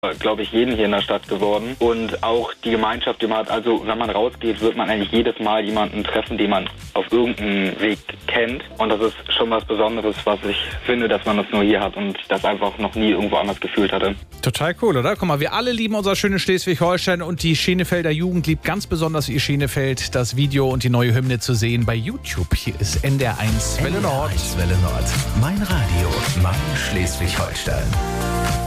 glaube ich, jeden hier in der Stadt geworden. Und auch die Gemeinschaft, die man hat, also wenn man rausgeht, wird man eigentlich jedes Mal jemanden treffen, den man auf irgendeinem Weg kennt. Und das ist schon was Besonderes, was ich finde, dass man das nur hier hat und das einfach noch nie irgendwo anders gefühlt hatte. Total cool, oder? Guck mal, wir alle lieben unser schönes Schleswig-Holstein und die Schenefelder Jugend liebt ganz besonders ihr Schenefeld. Das Video und die neue Hymne zu sehen bei YouTube. Hier ist NDR1 Welle Nord. NDR1 Welle Nord. Mein Radio, mein Schleswig-Holstein.